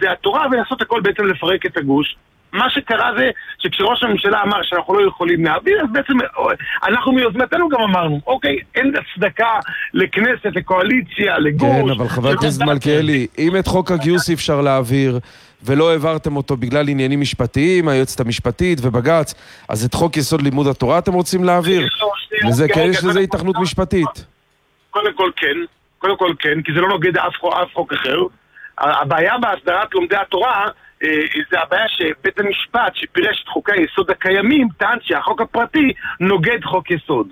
לומדי התורה, ולעשות הכל בעצם לפרק את הגוש. מה שקרה זה שכשראש הממשלה אמר שאנחנו לא יכולים להעביר, אז בעצם אנחנו מיוזמתנו גם אמרנו, אוקיי, אין הצדקה לכנסת, לקואליציה, לגוש. כן, אבל חבר הכנסת מלכיאלי, אם את חוק הגיוס אפשר להעביר, ולא העברתם אותו בגלל עניינים משפטיים, היועצת המשפטית ובג"ץ, אז את חוק יסוד לימוד התורה אתם רוצים להעביר? וזה כן, יש לזה התכנות משפטית. קודם כל כן, כי זה לא נוגד אף חוק אחר. הבעיה בהסדרת לומדי התורה, זה הבעיה שבית המשפט שפירש את חוקי היסוד הקיימים, טען שהחוק הפרטי נוגד חוק יסוד.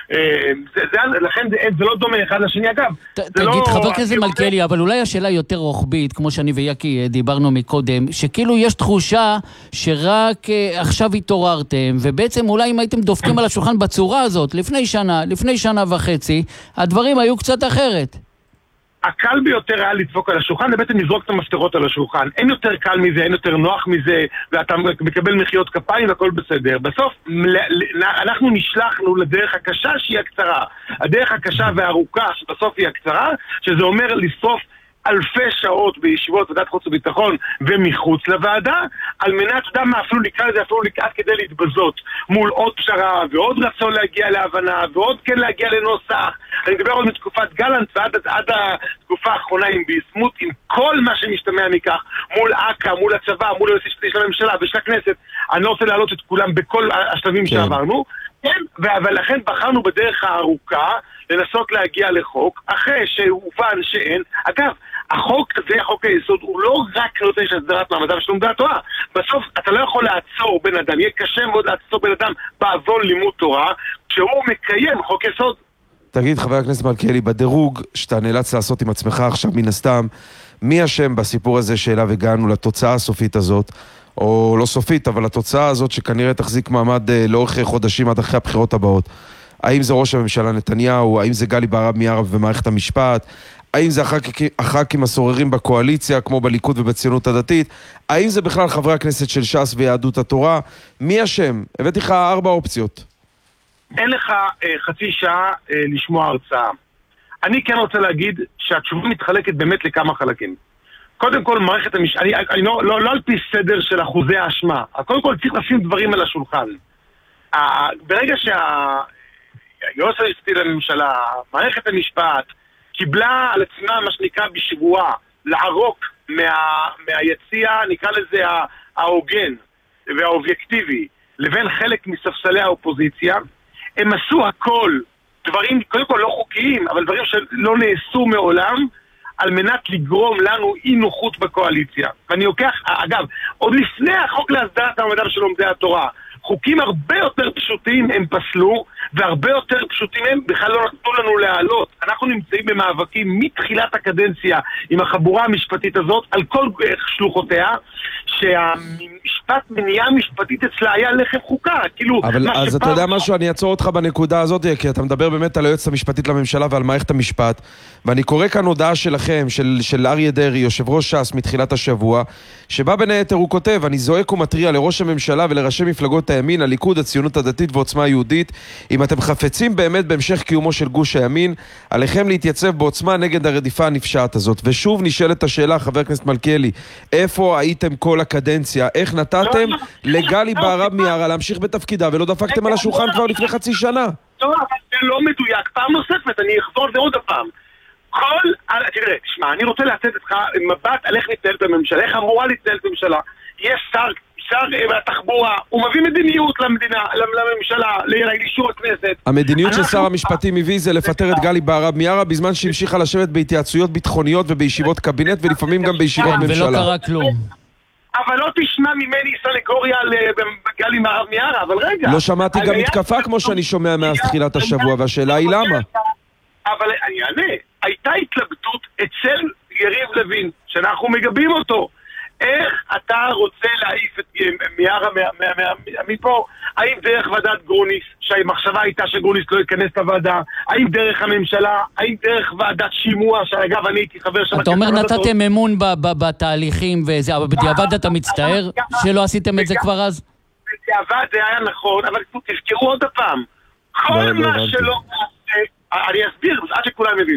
לכן זה לא דומה אחד לשני. אגב, תגיד, חבר הכנסת מלכיאלי, אבל אולי השאלה יותר רוחבית, כמו שאני ויקי דיברנו מקודם, שכאילו יש תחושה שרק עכשיו התעוררתם, ובעצם אולי אם הייתם דופקים על השולחן בצורה הזאת, לפני שנה וחצי, הדברים היו קצת אחרת. הקל ביותר היה לדפוק על השולחן, ובעצם לזרוק את המפתרות על השולחן. אין יותר קל מזה, אין יותר נוח מזה, ואתה מקבל מחיאות כפיים והכל בסדר. בסוף, אנחנו נשלחנו לדרך הקשה שהיא הקצרה. הדרך הקשה והארוכה שבסוף היא הקצרה, שזה אומר לשרוף אלפי שעות בישיבות ועדת חוץ וביטחון ומחוץ לוועדה, על מנת, אתה יודע מה, אפילו לקרוא לזה, אפילו לקראת כדי להתבזות מול עוד פשרה ועוד רצון להגיע להבנה ועוד כן להגיע לנוסח. אני מדבר עוד מתקופת גלנט ועד התקופה האחרונה עם ביסמוט, עם כל מה שמשתמע מכך, מול אקה, מול הצבא, מול היועץ המשפטי של הממשלה ושל הכנסת. אני לא רוצה להעלות את כולם בכל השלבים שעברנו, כן, אבל לכן בחרנו בדרך הארוכה לנסות להגיע לחוק, אחרי שהובן שאין. אגב, החוק הזה, החוק היסוד, הוא לא רק נותן של הסדרת מעמדם של לומדי התורה. בסוף אתה לא יכול לעצור בן אדם, יהיה קשה מאוד לעצור בן אדם בעוון לימוד תורה, כשהוא מקיים חוק יסוד. תגיד, חבר הכנסת מלכיאלי, בדירוג שאתה נאלץ לעשות עם עצמך עכשיו מן הסתם, מי אשם בסיפור הזה שאליו הגענו לתוצאה הסופית הזאת, או לא סופית, אבל התוצאה הזאת שכנראה תחזיק מעמד לאורך חודשים עד אחרי הבחירות הבאות? האם זה ראש הממשלה נתניהו? האם זה גלי בהרב מיארה ומערכת המשפט? האם זה הח"כים הסוררים בקואליציה, כמו בליכוד ובציונות הדתית? האם זה בכלל חברי הכנסת של ש"ס ויהדות התורה? מי אשם? הבאתי לך 4 אופציות. אין לך חצי שעה לשמוע הרצאה. אני כן רוצה להגיד שהתשובה מתחלקת באמת לכמה חלקים. קודם כל, מערכת המשפט, אני לא על פי סדר של אחוזי האשמה. קודם כל, צריך לשים דברים על השולחן. ברגע שהיועץ המשפטי לממשלה, מערכת המשפט, קיבלה על עצמה מה שנקרא בשבועה, לערוק מהיציע, נקרא לזה ההוגן והאובייקטיבי, לבין חלק מספסלי האופוזיציה, הם עשו הכל, דברים, קודם כל לא חוקיים, אבל דברים שלא נעשו מעולם, על מנת לגרום לנו אי נוחות בקואליציה. ואני לוקח, אגב, עוד לפני החוק להסדרת מעמדם של לומדי התורה, חוקים הרבה יותר פשוטים הם פסלו, והרבה יותר פשוטים הם בכלל לא נתנו לנו להעלות. אנחנו נמצאים במאבקים מתחילת הקדנציה עם החבורה המשפטית הזאת, על כל שלוחותיה, שהמשפט מניעה משפטית אצלה היה לחם חוקה. כאילו, אבל אז אתה יודע משהו, אני אעצור אותך בנקודה הזאת, כי אתה מדבר באמת על היועצת המשפטית לממשלה ועל מערכת המשפט, ואני קורא כאן הודעה שלכם, של אריה דרעי, יושב ראש ש"ס מתחילת השבוע, שבה בין היתר הוא כותב, אני זועק ומטריע לראש הממשלה ולראשי מפלגות הימין, הליכוד, הציונות הדתית ועוצמה יהודית, אם אתם חפצים באמת בהמשך קיומו של גוש הימין, עליכם להתייצב בעוצמה נגד הרדיפה הנפשעת הזאת. ושוב נשאלת השאלה, חבר הכנסת מלכיאלי, איפה הייתם כל הקדנציה? איך נתתם לגלי בהרב מיארה להמשיך בתפקידה ולא דפקתם על השולחן כבר לפני חצי שנה? לא, אבל זה לא מדויק. פעם נוספת, אני אחזור זה עוד הפעם. תראה, תשמע, אני רוצה לתת לך מבט על איך להתנהל בממשלה, איך אמורה להתנהל בממשלה. יש שר התחבורה, הוא מביא מדיניות למדינה, לממשלה, לאישור הכנסת. המדיניות של שר המשפטים הביא זה לפטר את גלי בהרב מיארה בזמן שהמשיכה לשבת בהתייעצויות ביטחוניות ובישיבות קבינט ולפעמים גם בישיבות ממשלה. ולא קרה כלום. אבל לא תשמע ממני סנגוריה לגלי בהרב מיארה, אבל רגע. לא שמעתי גם מתקפה כמו שאני שומע מאז תחילת השבוע, והשאלה היא למה? אבל אני אענה, הייתה התלבטות אצל יריב לוין, שאנחנו מגבים אותו. איך אתה רוצה להעיף את מיארה מפה? האם דרך ועדת גרוניס, שהמחשבה הייתה שגרוניס לא ייכנס לוועדה? האם דרך הממשלה? האם דרך ועדת שימוע, שאגב אני הייתי חבר שם... אתה אומר נתתם אמון בתהליכים וזה, אבל בדיעבד אתה מצטער שלא עשיתם את זה כבר אז? בדיעבד זה היה נכון, אבל תזכרו עוד הפעם, כל מה שלא... אני אסביר, עד שכולם הבינו.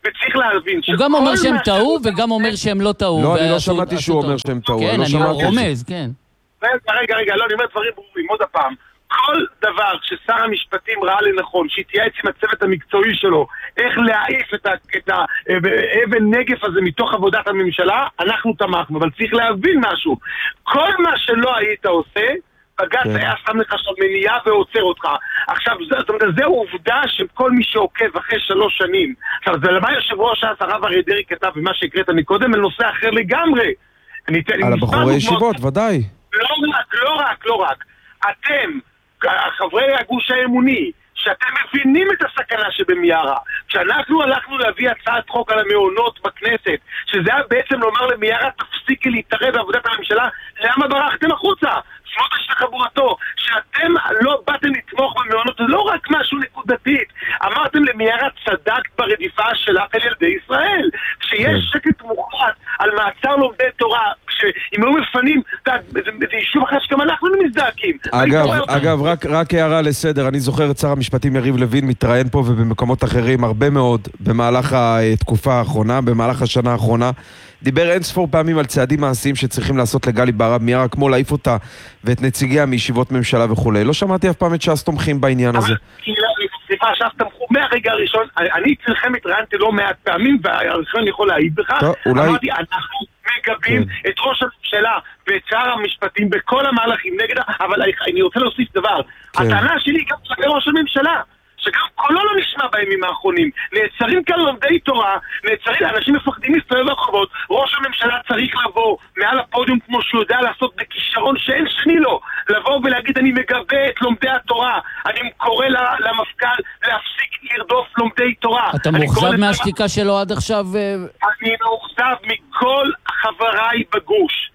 וצריך להבין הוא גם אומר שהם טעו וגם אומר שהם לא טעו. לא, אני לא שמעתי שהוא אומר שהם טעו. כן, אני רומז, כן. רגע, לא, אני אומר דברים ברורים, עוד הפעם. כל דבר ששר המשפטים ראה לנכון, שהתייעץ עם הצוות המקצועי שלו, איך להעיף את האבן נגף הזה מתוך עבודת הממשלה, אנחנו תמכנו, אבל צריך להבין משהו. כל מה שלא היית עושה, בג"ץ היה שם לך שם מניעה ועוצר אותך. עכשיו, זו עובדה שכל מי שעוקב אחרי 3 שנים. עכשיו, זה למה יושב ראש הרב אריה דרעי כתב, ומה שהקראת מקודם, על נושא אחר לגמרי. על הבחורי ישיבות, ודאי. לא רק. אתם, חברי הגוש האמוני, שאתם מבינים את הסכנה שבמיארה. כשאנחנו הלכנו להביא הצעת חוק על המעונות בכנסת, שזה היה בעצם לומר למיארה, תפסיקי להתערב בעבודת הממשלה, למה ברחתם החוצה? סמוטריץ' וחבורתו, שאתם לא באתם לתמוך במעונות, זה לא רק משהו נקודתית. אמרתם למיארה, צדקת ברדיפה שלך על ילדי ישראל. כשיש שקט מוחלט על מעצר לומדי תורה, אם היו מפנים, זה יישוב אחר שגם אנחנו מזדעקים. אגב, רק הערה לסדר, אני זוכר את שר המשפטים יריב לוין מתראיין פה ובמקומות אחרים הרבה מאוד במהלך התקופה האחרונה, במהלך השנה האחרונה. דיבר אין ספור פעמים על צעדים מעשיים שצריכים לעשות לגלי בהרב מיארה, כמו להעיף אותה ואת נציגיה מישיבות ממשלה וכו'. לא שמעתי אף פעם את ש"ס תומכים בעניין הזה. סליחה, ש"ס תמכו מהרגע הראשון. אני אצלכם התראיינתי לא מעט פעמים, והראשון יכול להעיד בכך. אמרתי, אנחנו מגבים את ראש הממשלה ואת שר המשפטים בכל המהלכים נגד, אבל אני רוצה להוסיף דבר. הטענה שלי גם כלפי ראש הממשלה, שגם קולו לא נשמע בימים האחרונים. נעצרים כאן לומדי תורה, אנשים מפחדים להסתובב ברחובות. ראש הממשלה צריך לבוא מעל הפודיום כמו שהוא יודע לעשות בכישרון שאין שני לו, לבוא ולהגיד אני מגבה את לומדי התורה, אני קורא למפכ"ל להפסיק לרדוף לומדי תורה. אתה מאוכזב מהשתיקה שלו עד עכשיו? אני מאוכזב מכל חבריי בגוש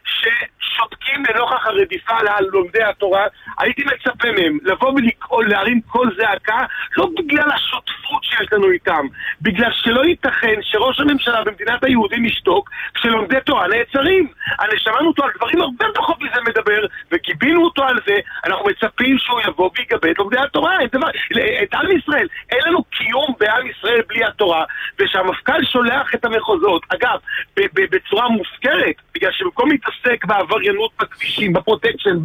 ששותקים לנוכח הרדיפה על לומדי התורה. הייתי מצפה מהם לבוא ולהרים כל זעקה, לא בגלל השותפות שיש לנו איתם, בגלל שלא ייתכן שראש הממשלה במדינת היהודים ישתוק כשלומדי תורה נעצרים. אני שמענו אותו על דברים הרבה פחות מזה מדבר, וגיבינו אותו על זה. אנחנו מצפים שהוא יבוא ויגבה את לומדי התורה, את עם ישראל. אין לנו קיום בעם ישראל בלי התורה, ושהמפכ"ל שולח את המחוזות, אגב, בצורה מופקרת, בגלל שבמקום להתעסק בעבריינות בכבישים, בפרוטקשן,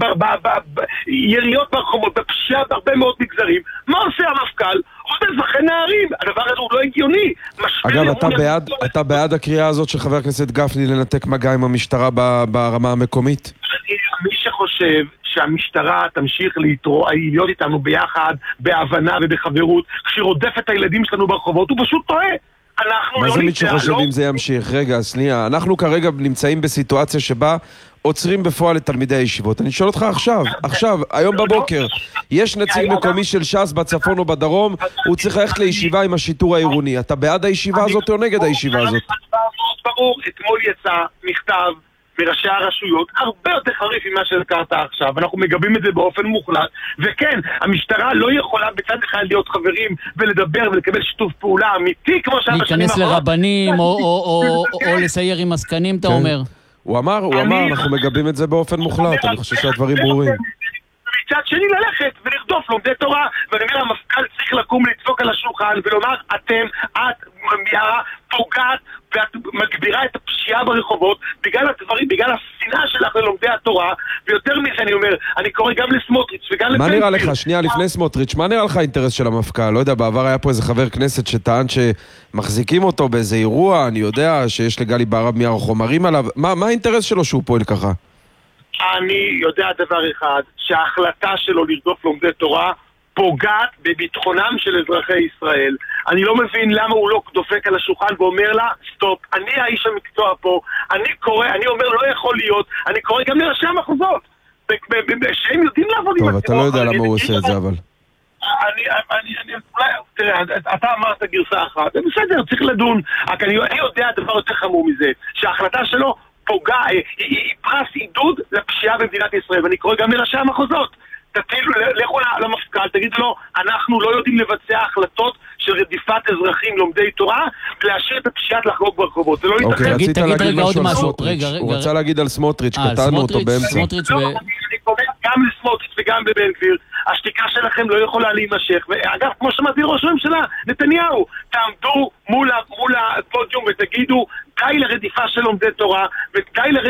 ביריות ברחובות, בפשיעה בהרבה מאוד מגזרים, מה עושה המפכ"ל? עוד אזרחי נערים. הדבר הזה הוא לא הגיוני. אגב, אתה בעד הקריאה הזאת של חבר הכנסת גפני לנתק מגע עם המשטרה ברמה המקומית? מי שחושב שהמשטרה תמשיך להיות איתנו ביחד, בהבנה ובחברות, כשרודף את הילדים שלנו ברחובות, הוא פשוט טועה. מה זה מי שחושב אם זה ימשיך? רגע, סליחה, אנחנו כרגע נמצאים בסיטואציה שבה עוצרים בפועל את תלמידי הישיבות. אני שואל אותך עכשיו, היום בבוקר, יש נציג מקומי של ש"ס בצפון או בדרום, הוא צריך ללכת לישיבה עם השיטור העירוני. אתה בעד הישיבה הזאת או נגד הישיבה הזאת? ברור, אתמול יצא מכתב מראשי הרשויות, הרבה יותר חריף ממה שהזכרת עכשיו, אנחנו מגבים את זה באופן מוחלט, וכן, המשטרה לא יכולה בצד אחד להיות חברים ולדבר ולקבל שיתוף פעולה אמיתי, כמו שהיה בשנים להיכנס לרבנים או לסייר עם עסקנים, אתה אומר? הוא אמר, אנחנו מגבים את זה באופן מוחלט, אני חושב שהדברים ברורים. מצד שני ללכת ולרדוף לומדי תורה, ואני אומר, המפכ"ל צריך לקום לדפוק על השולחן ולומר, את מיארה פוגעת ואת מגבירה את הפשיעה ברחובות בגלל הדברים, בגלל השנאה שלך ללומדי התורה, ויותר מזה אני אומר, אני קורא גם לסמוטריץ' וגם מה נראה לך, שנייה לפני סמוטריץ', מה נראה לך האינטרס של המפכ"ל? לא יודע, בעבר היה פה איזה חבר כנסת שטען שמחזיקים אותו באיזה אירוע, אני יודע שיש לגלי בהרב מיארה חומרים עליו, מה האינטרס שלו שהוא פועל ככה? אני יודע דבר אחד, שההחלטה שלו לרדוף לומדי תורה פוגעת בביטחונם של אזרחי ישראל. אני לא מבין למה הוא לא דופק על השולחן ואומר לה, סטופ, אני האיש המקצוע פה, אני אומר לא יכול להיות, אני קורא גם לראשי המחוזות, שהם יודעים לעבוד עם הציבור. טוב, אתה לא יודע למה הוא עושה את זה, אבל... תראה, אתה אמרת גרסה אחת, בסדר, צריך לדון, רק אני יודע דבר יותר חמור מזה, שההחלטה שלו פוגע, היא פרס עידוד לפשיעה במדינת ישראל, ואני קורא גם לראשי המחוזות. לכו למפכ"ל, תגידו לו, אנחנו לא יודעים לבצע החלטות של רדיפת אזרחים לומדי תורה, להשאיר את הפשיעת לחגוג ברחובות. זה לא ייתכן. תגיד רגע עוד משהו. הוא רצה להגיד על סמוטריץ', קטענו אותו באמצע. אני קורא גם לסמוטריץ' וגם לבן גביר, השתיקה שלכם לא יכולה להימשך. ואגב, כמו שמעתי ראש הממשלה, נתניהו, תעמדו מול הפודיום ותגידו, די לרדיפה של לומדי תורה, ודי